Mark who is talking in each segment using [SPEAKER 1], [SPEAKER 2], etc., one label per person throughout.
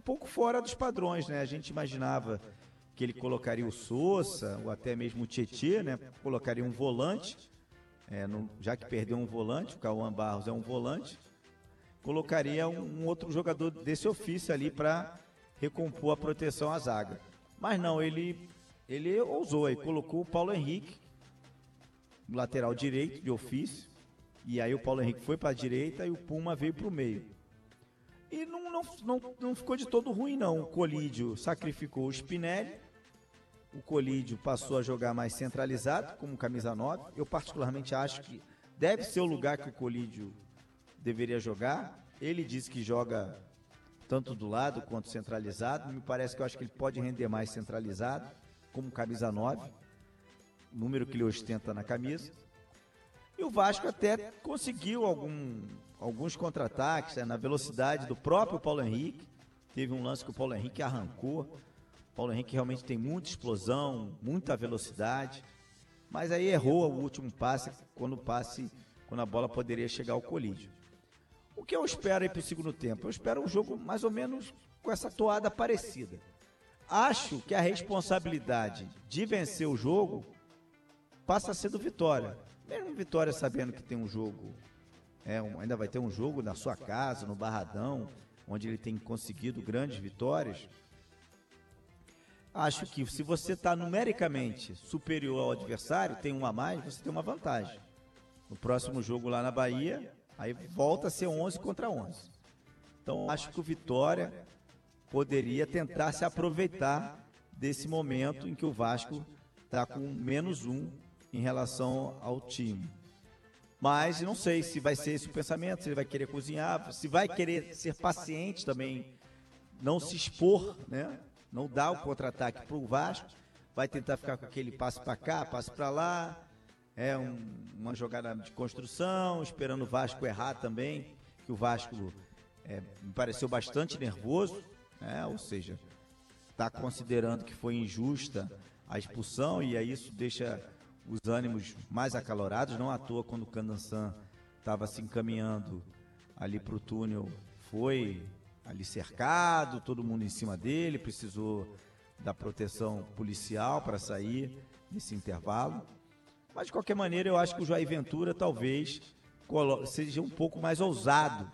[SPEAKER 1] pouco fora dos padrões, né? A gente imaginava que ele colocaria o Sousa, ou até mesmo o Tietê, né? Colocaria um volante, já que perdeu um volante, o Cauã Barros é um volante, colocaria um outro jogador desse ofício ali para recompor a proteção à zaga. Mas não, ele ousou aí, colocou o Paulo Henrique, lateral direito de ofício, e aí o Paulo Henrique foi para a direita e o Puma veio para o meio. E não ficou de todo ruim, não. O Colídio sacrificou o Spinelli, o Colídio passou a jogar mais centralizado, como camisa 9. Eu particularmente acho que deve ser o lugar que o Colídio deveria jogar. Ele disse que joga tanto do lado quanto centralizado. Me parece que eu acho que ele pode render mais centralizado, como camisa 9, número que ele ostenta na camisa. E o Vasco até conseguiu alguns contra-ataques, na velocidade do próprio Paulo Henrique. Teve um lance que o Paulo Henrique arrancou. O Paulo Henrique realmente tem muita explosão, muita velocidade, mas aí errou o último passe, quando a bola poderia chegar ao Colídio. O que eu espero aí para o segundo tempo? Eu espero um jogo mais ou menos com essa toada parecida. Acho que a responsabilidade de vencer o jogo passa a ser do Vitória. Mesmo Vitória sabendo que tem um jogo, ainda vai ter um jogo na sua casa, no Barradão, onde ele tem conseguido grandes vitórias. Acho que se você está numericamente superior ao adversário, tem um a mais, você tem uma vantagem. No próximo jogo lá na Bahia, aí volta a ser 11 contra 11. Então acho que o Vitória poderia tentar se aproveitar desse momento em que o Vasco está com -1 em relação ao time. Mas não sei se vai ser esse o pensamento, se ele vai querer cozinhar, se vai querer ser paciente também, não se expor, né? Não dar o contra-ataque para o Vasco, vai tentar ficar com aquele passe para cá, passe para lá, uma jogada de construção, esperando o Vasco errar também, que o Vasco me pareceu bastante nervoso, ou seja, está considerando que foi injusta a expulsão, e aí isso deixa os ânimos mais acalorados. Não à toa, quando o Candançan estava se encaminhando ali para o túnel, foi ali cercado, todo mundo em cima dele, precisou da proteção policial para sair nesse intervalo. Mas de qualquer maneira, eu acho que o Jair Ventura talvez seja um pouco mais ousado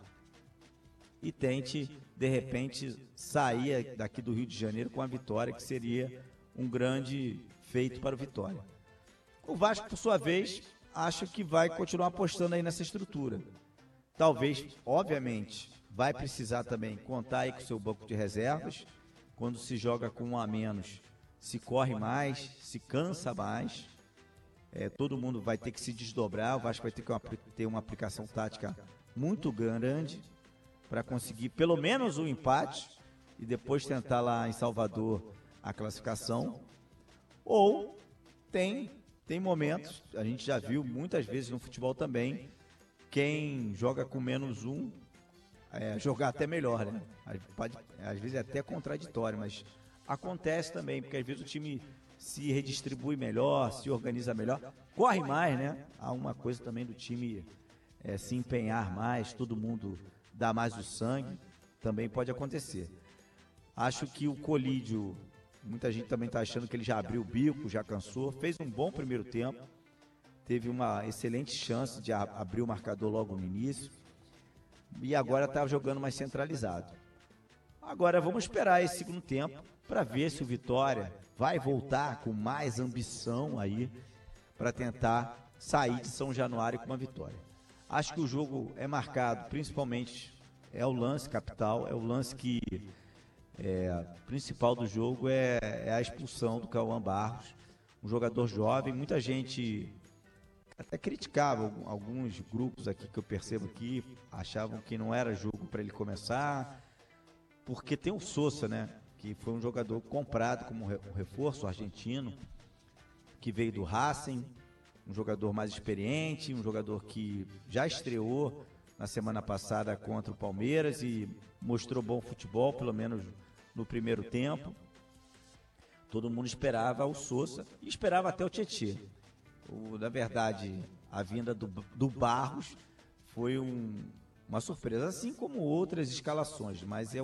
[SPEAKER 1] e tente, de repente, sair daqui do Rio de Janeiro com a vitória, que seria um grande feito para o Vitória. O Vasco, por sua vez, acha que vai continuar apostando aí nessa estrutura. Talvez, obviamente, vai precisar também contar aí com o seu banco de reservas. Quando se joga com um a menos, se corre mais, se cansa mais. Todo mundo vai ter que se desdobrar. O Vasco vai ter que ter uma aplicação tática muito grande para conseguir pelo menos um empate e depois tentar lá em Salvador a classificação. Ou tem momentos, a gente já viu muitas vezes no futebol também, quem joga com -1 jogar até melhor, né? Às vezes é até contraditório, mas acontece também, porque às vezes o time se redistribui melhor, se organiza melhor, corre mais, né? Há uma coisa também do time se empenhar mais, todo mundo dá mais o sangue, também pode acontecer. Acho que o Colídio, muita gente também está achando que ele já abriu o bico, já cansou, fez um bom primeiro tempo, teve uma excelente chance de abrir o marcador logo no início, e agora está jogando mais centralizado. Agora vamos esperar esse segundo tempo para ver se o Vitória vai voltar com mais ambição aí para tentar sair de São Januário com uma vitória. Acho que o jogo é marcado, principalmente, o lance capital, o lance que principal do jogo é a expulsão do Cauã Barros, um jogador jovem. Muita gente até criticava, alguns grupos aqui que eu percebo aqui, achavam que não era jogo para ele começar, porque tem o Sousa, né, que foi um jogador comprado como reforço argentino, que veio do Racing, um jogador mais experiente, um jogador que já estreou na semana passada contra o Palmeiras e mostrou bom futebol, pelo menos no primeiro tempo. Todo mundo esperava o Sousa e esperava até o Tietê. Na verdade, a vinda do Barros foi uma surpresa, assim como outras escalações, mas é